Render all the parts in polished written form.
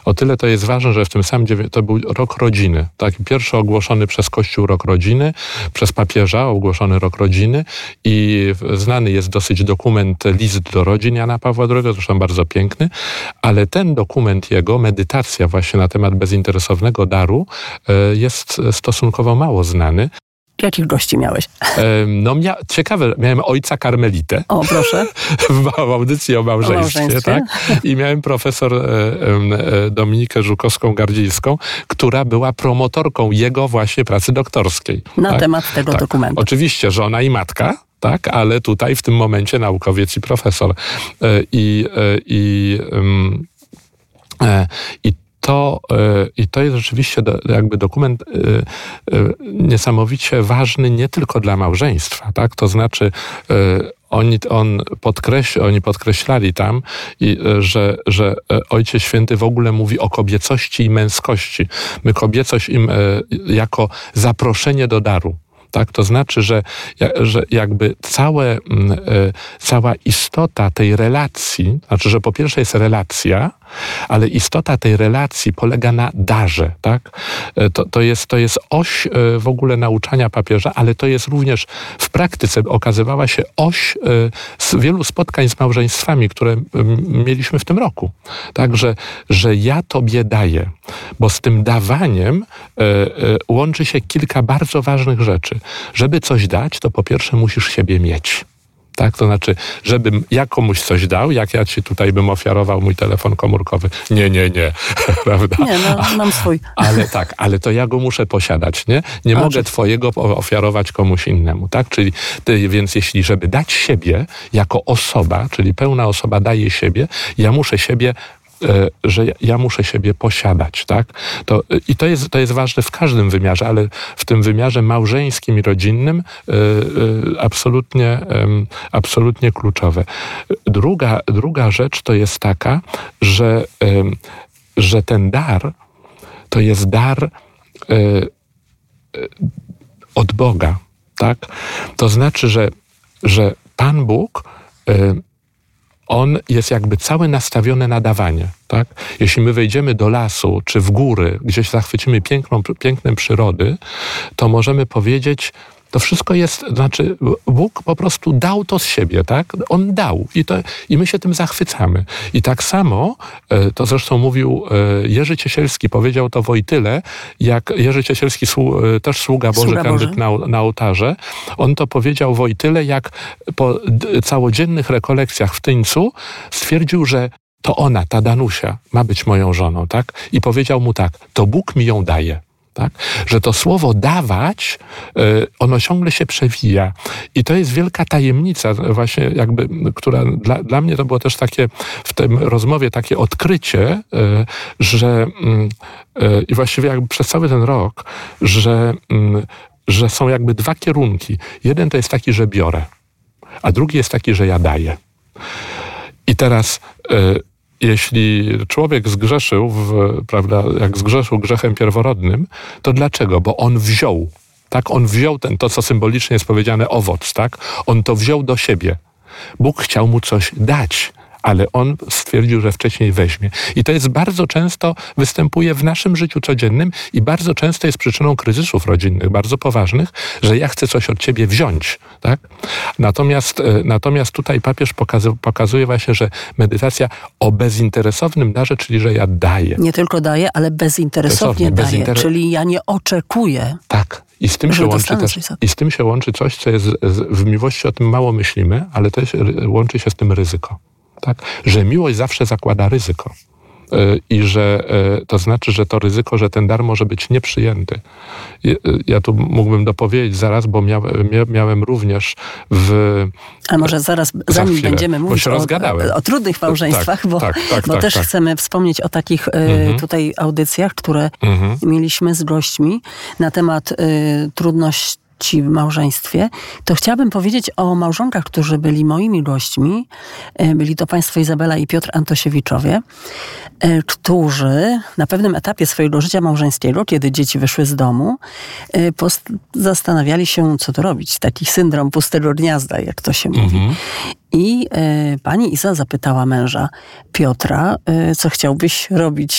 O tyle to jest ważne, że w tym samym to był rok rodziny. Taki pierwszy ogłoszony przez Kościół rok rodziny, przez papieża ogłoszony rok rodziny i znany jest dosyć dokument List do rodzin Jana Pawła II, zresztą bardzo piękny, ale ten dokument jego, medytacja właśnie na temat bezinteresownego daru, jest stosunkowo mało znany. Jakich gości miałeś? Ciekawe, miałem ojca karmelitę. O, proszę. W audycji o małżeństwie, tak? I miałem profesor Dominikę Żukowską-Gardzińską, która była promotorką jego właśnie pracy doktorskiej. Na temat tego dokumentu. Oczywiście żona i matka, tak? Ale tutaj w tym momencie naukowiec i profesor. I to jest rzeczywiście jakby dokument niesamowicie ważny nie tylko dla małżeństwa, tak? To znaczy oni podkreślali tam, że Ojciec Święty w ogóle mówi o kobiecości i męskości. My kobiecość jako zaproszenie do daru. Tak? To znaczy, że jakby cała istota tej relacji, znaczy, że po pierwsze jest relacja, ale istota tej relacji polega na darze. Tak? To jest oś w ogóle nauczania papieża, ale to jest również w praktyce okazywała się oś z wielu spotkań z małżeństwami, które mieliśmy w tym roku. Także, że ja tobie daję, bo z tym dawaniem łączy się kilka bardzo ważnych rzeczy. Żeby coś dać, to po pierwsze musisz siebie mieć. Tak? To znaczy, żebym ja komuś coś dał, jak ja ci tutaj bym ofiarował mój telefon komórkowy. Nie. Prawda? Nie, mam swój. Ale to ja go muszę posiadać, nie? Nie mogę twojego ofiarować komuś innemu, tak? Czyli więc żeby dać siebie jako osoba, czyli pełna osoba daje siebie, ja muszę siebie posiadać, tak? To jest ważne w każdym wymiarze, ale w tym wymiarze małżeńskim i rodzinnym absolutnie kluczowe. Druga rzecz to jest taka, że ten dar to jest dar od Boga, tak? To znaczy, że Pan Bóg on jest jakby cały nastawiony na dawanie. Tak? Jeśli my wejdziemy do lasu czy w góry, gdzieś zachwycimy pięknem przyrody, to możemy powiedzieć, to wszystko jest, znaczy Bóg po prostu dał to z siebie, tak? On dał i my się tym zachwycamy. I tak samo, to zresztą mówił Jerzy Ciesielski, powiedział to Wojtyle, jak Jerzy Ciesielski, też sługa Boży, kandydat na ołtarze, on to powiedział Wojtyle, jak po całodziennych rekolekcjach w Tyńcu stwierdził, że to ona, ta Danusia, ma być moją żoną, tak? I powiedział mu tak, to Bóg mi ją daje. Tak? Że to słowo dawać, ono ciągle się przewija. I to jest wielka tajemnica właśnie jakby, która dla mnie to było też takie w tej rozmowie takie odkrycie, że i właściwie jakby przez cały ten rok, że są jakby dwa kierunki. Jeden to jest taki, że biorę, a drugi jest taki, że ja daję. I teraz jeśli człowiek zgrzeszył, prawda, jak zgrzeszył grzechem pierworodnym, to dlaczego? Bo on wziął, tak? On wziął to, co symbolicznie jest powiedziane, owoc, tak? On to wziął do siebie. Bóg chciał mu coś dać, ale on stwierdził, że wcześniej weźmie. I to jest bardzo często występuje w naszym życiu codziennym i bardzo często jest przyczyną kryzysów rodzinnych, bardzo poważnych, że ja chcę coś od ciebie wziąć. Tak? Natomiast tutaj papież pokazuje właśnie, że medytacja o bezinteresownym darze, czyli że ja daję. Nie tylko daję, ale bezinteresownie daję, czyli ja nie oczekuję. Tak. I z tym się łączy coś, co jest w miłości, o tym mało myślimy, ale też łączy się z tym ryzyko. Tak? Że miłość zawsze zakłada ryzyko. I że to znaczy, że to ryzyko, że ten dar może być nieprzyjęty. Ja tu mógłbym dopowiedzieć zaraz, bo miałem również A może zaraz, zanim będziemy mówić o trudnych małżeństwach, bo też chcemy wspomnieć o takich tutaj audycjach, które mieliśmy z gośćmi na temat trudności w małżeństwie, to chciałabym powiedzieć o małżonkach, którzy byli moimi gośćmi. Byli to państwo Izabela i Piotr Antosiewiczowie, którzy na pewnym etapie swojego życia małżeńskiego, kiedy dzieci wyszły z domu, zastanawiali się, co to robić. Taki syndrom pustego gniazda, jak to się mówi. I pani Iza zapytała męża Piotra, co chciałbyś robić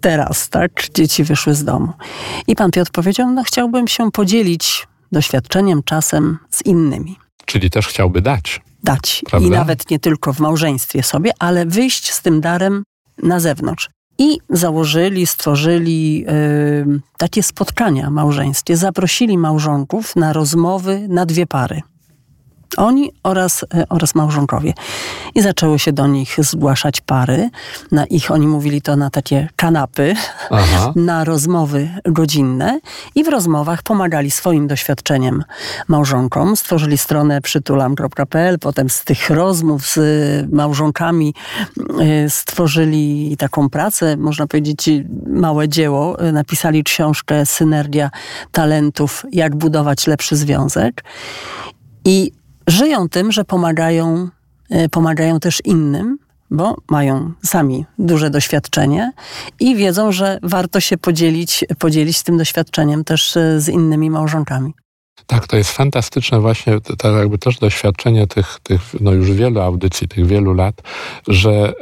teraz, tak, dzieci wyszły z domu. I pan Piotr powiedział, no chciałbym się podzielić doświadczeniem, czasem z innymi. Czyli też chciałby dać. Prawda? I nawet nie tylko w małżeństwie sobie, ale wyjść z tym darem na zewnątrz. I stworzyli takie spotkania małżeńskie. Zaprosili małżonków na rozmowy na 2 pary. Oni oraz małżonkowie. I zaczęły się do nich zgłaszać pary. Oni mówili to na takie kanapy, na rozmowy godzinne. I w rozmowach pomagali swoim doświadczeniem małżonkom. Stworzyli stronę przytulam.pl. Potem z tych rozmów z małżonkami stworzyli taką pracę, można powiedzieć małe dzieło. Napisali książkę Synergia talentów, jak budować lepszy związek. I żyją tym, że pomagają też innym, bo mają sami duże doświadczenie i wiedzą, że warto się podzielić tym doświadczeniem też z innymi małżonkami. Tak, to jest fantastyczne właśnie to jakby też doświadczenie tych no już wielu audycji, tych wielu lat, że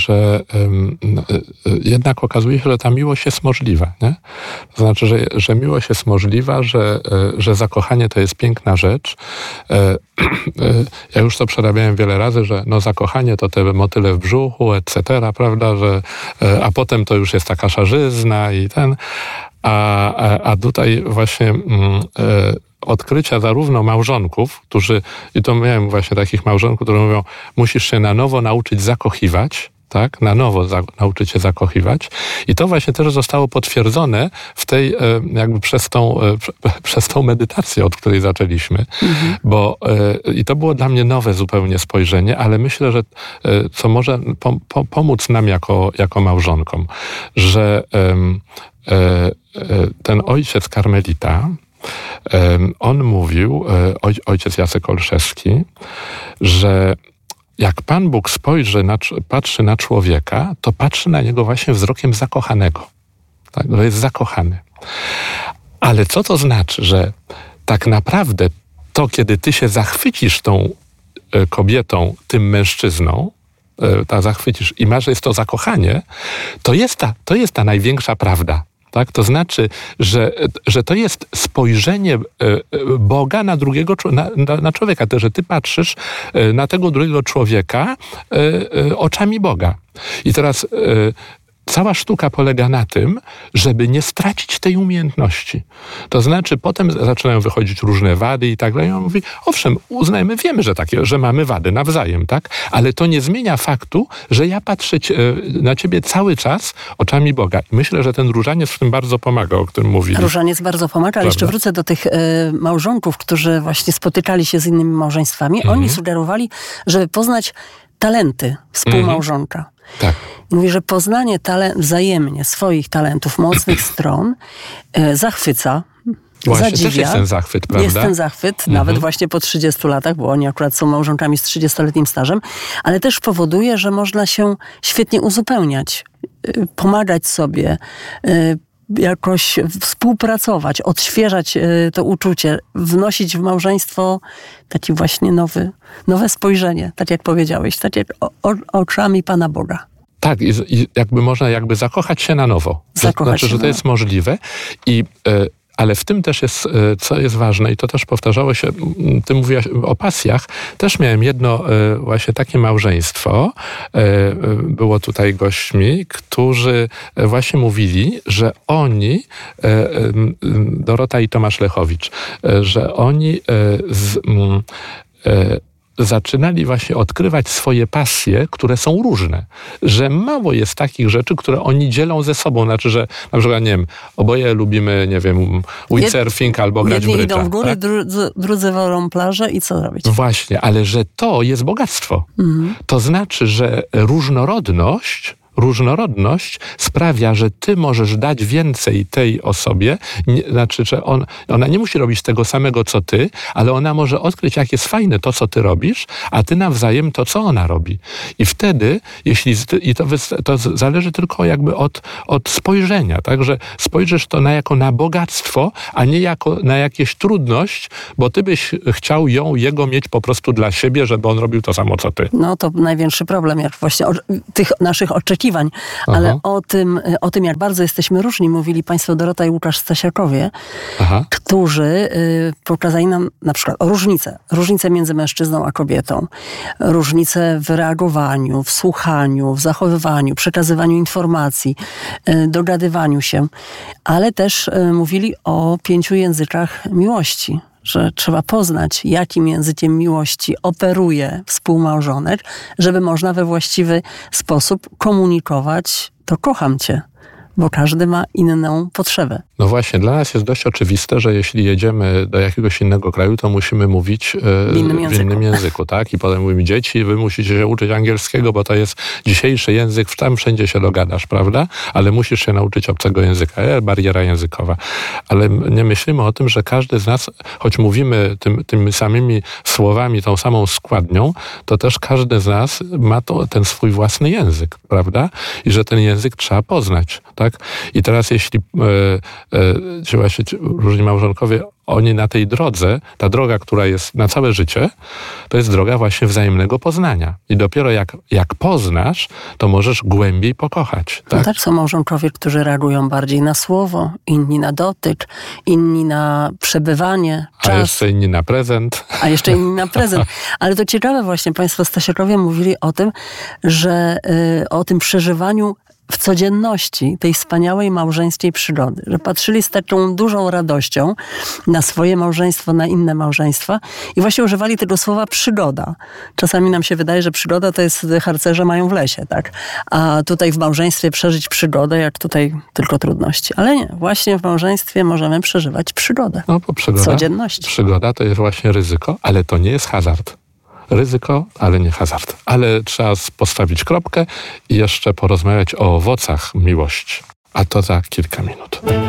jednak okazuje się, że ta miłość jest możliwa, nie? To znaczy, że miłość jest możliwa, że zakochanie to jest piękna rzecz. Ja już to przerabiałem wiele razy, że no zakochanie to te motyle w brzuchu, etc., prawda, a potem to już jest taka szarzyzna i a tutaj właśnie odkrycia zarówno małżonków, i to miałem właśnie takich małżonków, którzy mówią, musisz się na nowo nauczyć zakochiwać, tak? Na nowo nauczyć się zakochiwać. I to właśnie też zostało potwierdzone w tej, jakby przez tą medytację, od której zaczęliśmy. Bo i to było dla mnie nowe zupełnie spojrzenie, ale myślę, że co może pomóc nam jako małżonkom, że ten ojciec karmelita, on mówił, ojciec Jacek Olszewski, że jak Pan Bóg patrzy na człowieka, to patrzy na niego właśnie wzrokiem zakochanego. Tak? Że jest zakochany. Ale co to znaczy, że tak naprawdę to, kiedy ty się zachwycisz tą kobietą, tym mężczyzną, zachwycisz i masz, jest to zakochanie, to jest ta największa prawda. Tak? To znaczy, że to jest spojrzenie Boga na drugiego na człowieka. To, że ty patrzysz na tego drugiego człowieka oczami Boga. I teraz cała sztuka polega na tym, żeby nie stracić tej umiejętności. To znaczy, potem zaczynają wychodzić różne wady i tak dalej. On mówi, owszem, uznajmy, wiemy, że mamy wady nawzajem, tak? Ale to nie zmienia faktu, że ja patrzę na ciebie cały czas oczami Boga. I myślę, że ten różaniec w tym bardzo pomaga, o którym mówili. Różaniec bardzo pomaga, ale jeszcze wrócę do tych małżonków, którzy właśnie spotykali się z innymi małżeństwami. Oni sugerowali, żeby poznać talenty współmałżonka. Tak. Mówi, że poznanie wzajemnie swoich talentów, mocnych stron zachwyca, właśnie, zadziwia. też jest ten zachwyt, prawda? Jest ten zachwyt, nawet właśnie po 30 latach, bo oni akurat są małżonkami z 30-letnim stażem, ale też powoduje, że można się świetnie uzupełniać, pomagać sobie, jakoś współpracować, odświeżać to uczucie, wnosić w małżeństwo takie właśnie nowe spojrzenie, tak jak powiedziałeś, tak jak oczami Pana Boga. Tak, i można zakochać się na nowo. Znaczy, że to jest możliwe ale w tym też jest, co jest ważne i to też powtarzało się, ty mówiłaś o pasjach, też miałem jedno właśnie takie małżeństwo, było tutaj gośćmi, którzy właśnie mówili, że oni, Dorota i Tomasz Lechowicz, że oni zaczynali właśnie odkrywać swoje pasje, które są różne. Że mało jest takich rzeczy, które oni dzielą ze sobą. Znaczy, że na przykład, nie wiem, oboje lubimy, nie wiem, windsurfing albo grać w brydża. Jedni idą w góry, tak? Drudzy wolą plażę i co robić? Właśnie, ale że to jest bogactwo. To znaczy, że różnorodność sprawia, że ty możesz dać więcej tej osobie, znaczy, że ona nie musi robić tego samego, co ty, ale ona może odkryć, jak jest fajne to, co ty robisz, a ty nawzajem to, co ona robi. I wtedy, to zależy tylko jakby od spojrzenia, tak, że spojrzysz to jako na bogactwo, a nie jako na jakieś trudność, bo ty byś chciał jego mieć po prostu dla siebie, żeby on robił to samo, co ty. No to największy problem, jak właśnie tych naszych oczekiwań oczekiwań. Ale o tym, jak bardzo jesteśmy różni, mówili państwo Dorota i Łukasz Stasiakowie, którzy pokazali nam na przykład o różnice między mężczyzną a kobietą, różnice w reagowaniu, w słuchaniu, w zachowywaniu, przekazywaniu informacji, dogadywaniu się, ale też mówili o 5 językach miłości, że trzeba poznać, jakim językiem miłości operuje współmałżonek, żeby można we właściwy sposób komunikować to kocham cię, bo każdy ma inną potrzebę. No właśnie, dla nas jest dość oczywiste, że jeśli jedziemy do jakiegoś innego kraju, to musimy mówić w innym języku, tak? I potem mówimy, dzieci, wy musicie się uczyć angielskiego, bo to jest dzisiejszy język, tam wszędzie się dogadasz, prawda? Ale musisz się nauczyć obcego języka, bariera językowa. Ale nie myślimy o tym, że każdy z nas, choć mówimy tymi samymi słowami, tą samą składnią, to też każdy z nas ma ten swój własny język, prawda? I że ten język trzeba poznać, tak? I teraz jeśli właśnie różni małżonkowie, oni na tej drodze, ta droga, która jest na całe życie, to jest droga właśnie wzajemnego poznania. I dopiero jak poznasz, to możesz głębiej pokochać. Tak? No tak, są małżonkowie, którzy reagują bardziej na słowo, inni na dotyk, inni na przebywanie, czas. A jeszcze inni na prezent. Ale to ciekawe właśnie, państwo Stasiakowie mówili o tym, że o tym przeżywaniu w codzienności tej wspaniałej małżeńskiej przygody, że patrzyli z taką dużą radością na swoje małżeństwo, na inne małżeństwa i właśnie używali tego słowa przygoda. Czasami nam się wydaje, że przygoda to jest harcerze mają w lesie, tak? A tutaj w małżeństwie przeżyć przygodę, jak tutaj tylko trudności. Ale nie, właśnie w małżeństwie możemy przeżywać przygodę. No bo codzienności. Przygoda to jest właśnie ryzyko, ale to nie jest hazard. Ryzyko, ale nie hazard. Ale trzeba postawić kropkę i jeszcze porozmawiać o owocach miłości. A to za kilka minut.